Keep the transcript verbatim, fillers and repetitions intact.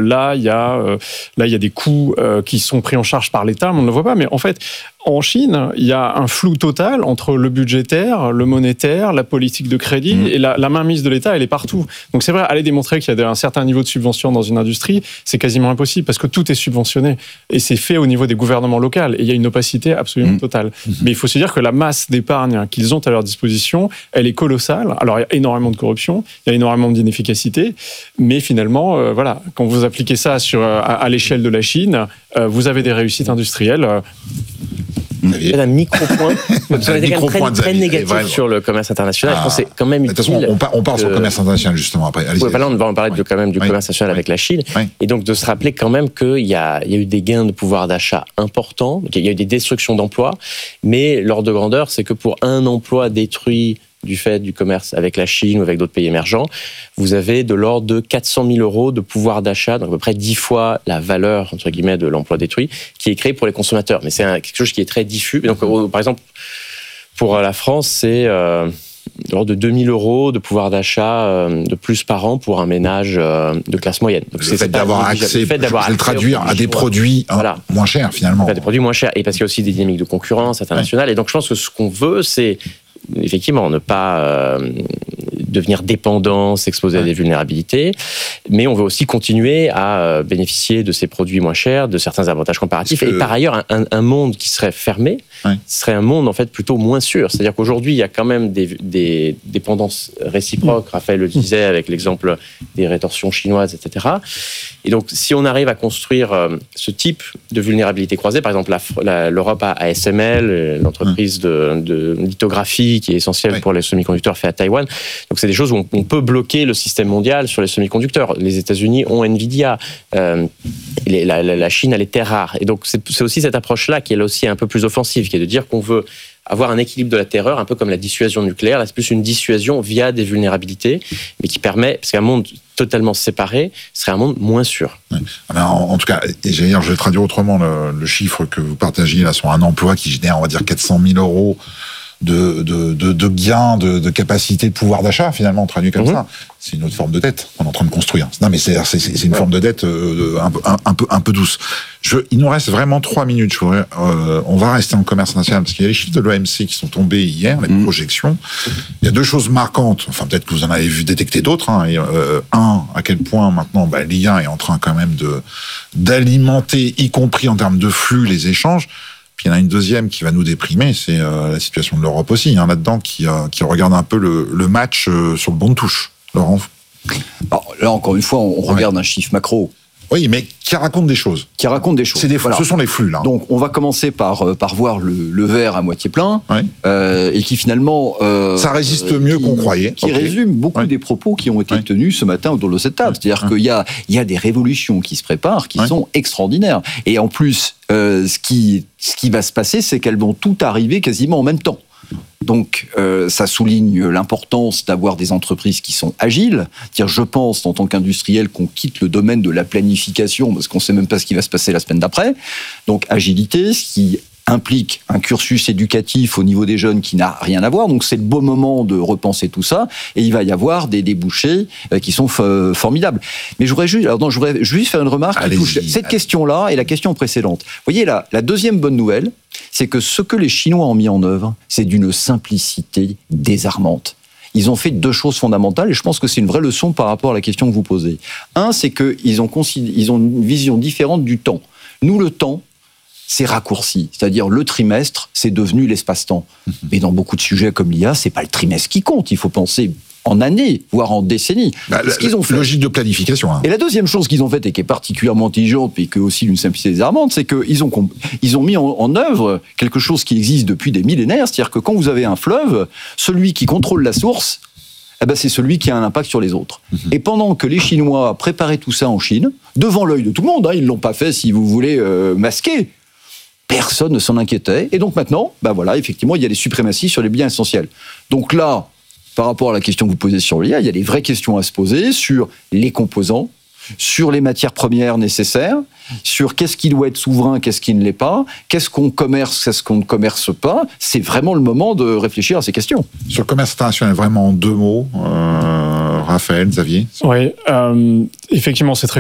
là, il y a, euh, là, il y a des coûts euh, qui sont pris en charge par l'État, mais on ne le voit pas. Mais en fait, en Chine, il y a un flou total entre le budgétaire, le monétaire, la politique de crédit, mmh. et la, la mainmise de l'État, elle est partout. Donc c'est vrai, aller démontrer qu'il y a un certain niveau de subvention dans une industrie, c'est quasiment impossible, parce que tout est subventionné. Et c'est fait au niveau des gouvernements locaux, et il y a une opacité absolument mmh. totale. Mmh. Mais il faut se dire que la masse d'épargne qu'ils ont à leur disposition, elle est colossale. Alors il y a énormément de corruption, il y a énormément d'inefficacité, mais finalement, euh, voilà, quand vous appliquez ça sur, à, à l'échelle de la Chine, euh, vous avez des réussites industrielles. Euh, Il y a un micro-point. Vous avez été quand même très, très négatif vrai, sur le commerce international. Ah, je pense que c'est quand même utile. De toute façon, on, par, on parle que, sur le commerce international, justement, après. Oui, là, on va en parler ouais. de, quand même du ouais. commerce international ouais. avec la Chine. Ouais. Et donc, de se rappeler quand même qu'il y a, il y a eu des gains de pouvoir d'achat importants, qu'il y a eu des destructions d'emplois, mais l'ordre de grandeur, c'est que pour un emploi détruit du fait du commerce avec la Chine ou avec d'autres pays émergents, vous avez de l'ordre de quatre cent mille euros de pouvoir d'achat, donc à peu près dix fois la valeur, entre guillemets, de l'emploi détruit, qui est créé pour les consommateurs. Mais c'est un, quelque chose qui est très diffus. Et donc, par exemple, pour la France, c'est euh, de l'ordre de deux mille euros de pouvoir d'achat euh, de plus par an pour un ménage euh, de classe moyenne. Donc, le c'est, fait c'est d'avoir accès, le fait d'avoir accès, traduire à des produits hein, voilà. moins chers, finalement. Des produits moins chers. Et parce qu'il y a aussi des dynamiques de concurrence internationale. Ouais. Et donc, je pense que ce qu'on veut, c'est effectivement, ne pas euh, devenir dépendant, s'exposer ouais. à des vulnérabilités, mais on veut aussi continuer à euh, bénéficier de ces produits moins chers, de certains avantages comparatifs. Que... Et par ailleurs, un, un monde qui serait fermé ouais. serait un monde en fait plutôt moins sûr. C'est-à-dire qu'aujourd'hui, il y a quand même des, des dépendances réciproques. Mmh. Raphaël le disait avec l'exemple des rétorsions chinoises, et cetera. Et donc, si on arrive à construire euh, ce type de vulnérabilité croisée, par exemple, la, la, l'Europe a A S M L, l'entreprise mmh. de, de lithographie qui est essentielle oui. pour les semi-conducteurs fait à Taïwan. Donc c'est des choses où on, on peut bloquer le système mondial sur les semi-conducteurs. Les États-Unis ont Nvidia, euh, les, la, la Chine a les terres rares. Et donc c'est, c'est aussi cette approche-là qui est là aussi un peu plus offensive, qui est de dire qu'on veut avoir un équilibre de la terreur, un peu comme la dissuasion nucléaire. Là, c'est plus une dissuasion via des vulnérabilités, mais qui permet, parce qu'un monde totalement séparé serait un monde moins sûr. Ouais. Alors, en, en tout cas, et j'allais dire, je vais traduire autrement le, le chiffre que vous partagiez là sur un emploi qui génère, on va dire, quatre cent mille euros de, de, de, de gains, de, de capacité de pouvoir d'achat, finalement, traduit comme mmh. ça. C'est une autre forme de dette qu'on est en train de construire. Non, mais c'est, c'est, c'est une ouais. forme de dette euh, un, peu, un, un, peu, un peu douce. Je, il nous reste vraiment trois minutes. Je voudrais, euh, on va rester en commerce international parce qu'il y a les chiffres de l'O M C qui sont tombés hier, les mmh. projections. Il y a deux choses marquantes. Enfin, peut-être que vous en avez vu détecter d'autres. Hein. Et, euh, un, à quel point maintenant bah, l'I A est en train quand même de, d'alimenter, y compris en termes de flux, les échanges. Puis il y en a une deuxième qui va nous déprimer, c'est euh, la situation de l'Europe aussi, hein, là-dedans, qui, euh, qui regarde un peu le, le match euh, sur le banc de touche. Laurent ? Alors, là, encore une fois, on ouais. regarde un chiffre macro. Oui, mais qui raconte des choses. Qui raconte des choses. C'est des flux. Voilà. Ce sont les flux, là. Donc, on va commencer par, euh, par voir le, le verre à moitié plein, ouais. euh, et qui finalement... Euh, ça résiste mieux qui, qu'on croyait. Qui okay. résume beaucoup ouais. des propos qui ont été ouais. tenus ce matin autour de cette table. Ouais. C'est-à-dire ouais. qu'il y a, il y a des révolutions qui se préparent, qui ouais. sont extraordinaires. Et en plus, euh, ce, qui, ce qui va se passer, c'est qu'elles vont toutes arriver quasiment en même temps. Donc, euh, ça souligne l'importance d'avoir des entreprises qui sont agiles. C'est-à-dire, je pense, en tant qu'industriel, qu'on quitte le domaine de la planification, parce qu'on ne sait même pas ce qui va se passer la semaine d'après. Donc, agilité, ce qui implique un cursus éducatif au niveau des jeunes qui n'a rien à voir. Donc, c'est le beau moment de repenser tout ça. Et il va y avoir des débouchés qui sont f- formidables. Mais je voudrais juste, alors non, je voudrais juste faire une remarque qui touche cette question-là et la question précédente. Vous voyez, la, la deuxième bonne nouvelle, c'est que ce que les Chinois ont mis en œuvre, c'est d'une simplicité désarmante. Ils ont fait deux choses fondamentales et je pense que c'est une vraie leçon par rapport à la question que vous posez. Un, c'est qu'ils ont, considéré, ils ont une vision différente du temps. Nous, le temps, c'est raccourci. C'est-à-dire, le trimestre, c'est devenu l'espace-temps. Mmh. Mais dans beaucoup de sujets comme l'I A, c'est pas le trimestre qui compte. Il faut penser en années, voire en décennies. Bah, ce qu'ils ont fait. Logique de planification. Hein. Et la deuxième chose qu'ils ont faite et qui est particulièrement intelligente, mais qui est aussi d'une simplicité désarmante, c'est qu'ils ont, ils ont mis en, en œuvre quelque chose qui existe depuis des millénaires. C'est-à-dire que quand vous avez un fleuve, celui qui contrôle la source, eh ben c'est celui qui a un impact sur les autres. Mmh. Et pendant que les Chinois préparaient tout ça en Chine, devant l'œil de tout le monde, hein, ils ne l'ont pas fait, si vous voulez, euh, masquer, personne ne s'en inquiétait. Et donc maintenant, ben voilà, effectivement, il y a des suprématies sur les biens essentiels. Donc là, par rapport à la question que vous posez sur l'I A, il y a des vraies questions à se poser sur les composants, sur les matières premières nécessaires, sur qu'est-ce qui doit être souverain, qu'est-ce qui ne l'est pas, qu'est-ce qu'on commerce, qu'est-ce qu'on ne commerce pas. C'est vraiment le moment de réfléchir à ces questions. Sur le commerce international, vraiment en deux mots, euh, Raphaël, Xavier ? Oui, euh, effectivement, c'est très